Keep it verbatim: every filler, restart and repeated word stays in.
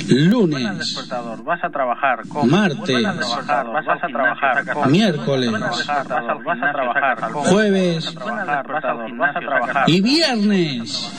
lunes, vas a trabajar con martes, vas a trabajar con miércoles, vas a trabajar con jueves vas a trabajar y viernes.